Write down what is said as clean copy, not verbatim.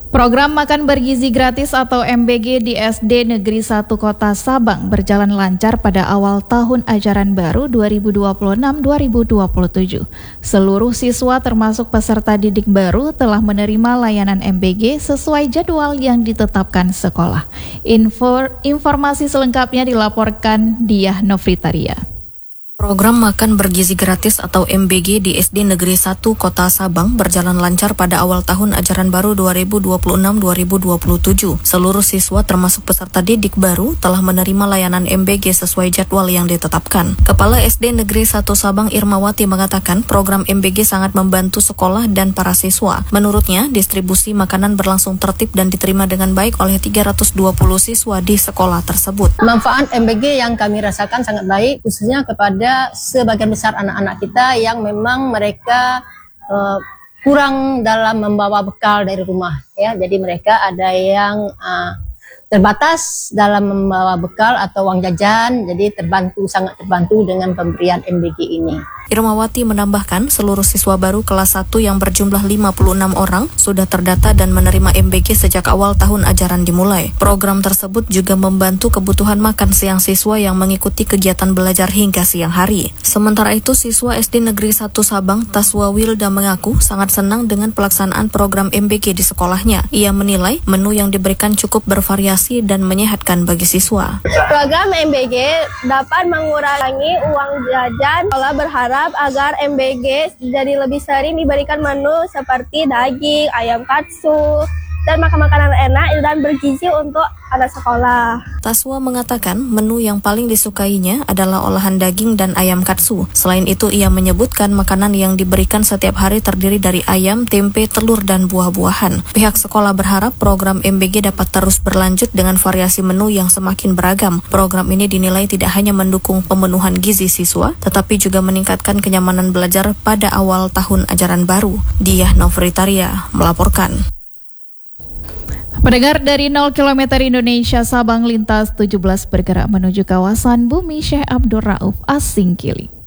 Program Makan Bergizi Gratis atau MBG di SD Negeri 1 Kota Sabang berjalan lancar pada awal tahun ajaran baru 2026-2027. Seluruh siswa termasuk peserta didik baru telah menerima layanan MBG sesuai jadwal yang ditetapkan sekolah. Informasi selengkapnya dilaporkan Diah Novitaria. Program Makan Bergizi Gratis atau MBG di SD Negeri 1 Kota Sabang berjalan lancar pada awal tahun ajaran baru 2026-2027. Seluruh siswa termasuk peserta didik baru telah menerima layanan MBG sesuai jadwal yang ditetapkan. Kepala SD Negeri 1 Sabang Irmawati mengatakan program MBG sangat membantu sekolah dan para siswa. Menurutnya, distribusi makanan berlangsung tertib dan diterima dengan baik oleh 320 siswa di sekolah tersebut. Manfaat MBG yang kami rasakan sangat baik, khususnya kepada sebagian besar anak-anak kita yang memang mereka kurang dalam membawa bekal dari rumah, ya. Jadi mereka ada yang terbatas dalam membawa bekal atau uang jajan, jadi sangat terbantu dengan pemberian MBG ini. Irmawati menambahkan seluruh siswa baru kelas 1 yang berjumlah 56 orang sudah terdata dan menerima MBG sejak awal tahun ajaran dimulai. Program tersebut juga membantu kebutuhan makan siang siswa yang mengikuti kegiatan belajar hingga siang hari. Sementara itu, siswa SD Negeri 1 Sabang Taswa Wilda mengaku sangat senang dengan pelaksanaan program MBG di sekolahnya. Ia menilai menu yang diberikan cukup bervariasi dan menyehatkan bagi siswa. Program MBG dapat mengurangi uang jajan. Sekolah berharap agar MBG jadi lebih sering diberikan menu seperti daging, ayam katsu, dan makanan enak dan bergizi untuk anak sekolah. Taswa mengatakan menu yang paling disukainya adalah olahan daging dan ayam katsu. Selain itu, ia menyebutkan makanan yang diberikan setiap hari terdiri dari ayam, tempe, telur, dan buah-buahan. Pihak sekolah berharap program MBG dapat terus berlanjut dengan variasi menu yang semakin beragam. Program ini dinilai tidak hanya mendukung pemenuhan gizi siswa, tetapi juga meningkatkan kenyamanan belajar pada awal tahun ajaran baru. Diah Novitaria melaporkan. Pendengar, dari 0 km Indonesia Sabang lintas 17 bergerak menuju kawasan Bumi Syekh Abdul Rauf Asingkili.